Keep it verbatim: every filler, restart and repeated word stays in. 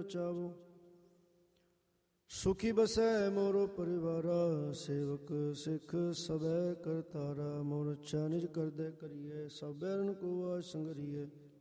ਬਚਾਵੋ। ਸੁਖੀ ਬਸੈ ਮੋਰੋ ਪਰਿਵਾਰਾ, ਸੇਵਕ ਸਿੱਖ ਸਭੈ ਕਰਤਾਰਾ। ਮੋਰ ਅੱਛਾ ਨਿਜ ਕਰਦੈ ਕਰੀਐ, ਸਭ ਬੈਰਨ ਕੋ ਆਜ ਸੰਗਰੀਐ।